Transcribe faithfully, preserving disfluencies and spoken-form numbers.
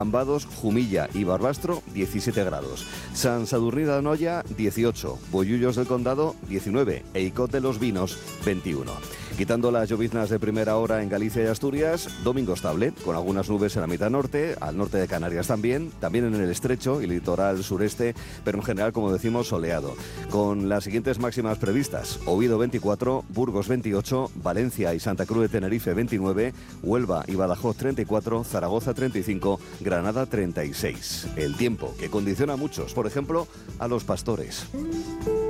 Cambados, Jumilla y Barbastro, diecisiete grados. San Sadurní de Anoia, dieciocho. Bollullos del Condado, diecinueve. E Icot de los Vinos, veintiuno. Quitando las lloviznas de primera hora en Galicia y Asturias, domingo estable, con algunas nubes en la mitad norte, al norte de Canarias también, también en el estrecho y litoral sureste, pero en general, como decimos, soleado. Con las siguientes máximas previstas: Oviedo veinticuatro, Burgos veintiocho, Valencia y Santa Cruz de Tenerife veintinueve, Huelva y Badajoz treinta y cuatro, Zaragoza treinta y cinco, Granada treinta y seis. El tiempo que condiciona a muchos, por ejemplo, a los pastores.